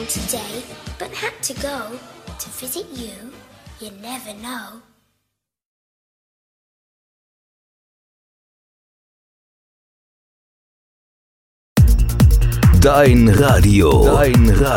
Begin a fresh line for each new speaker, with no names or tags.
today, but had to go to visit you. You never know.
Dein Radio.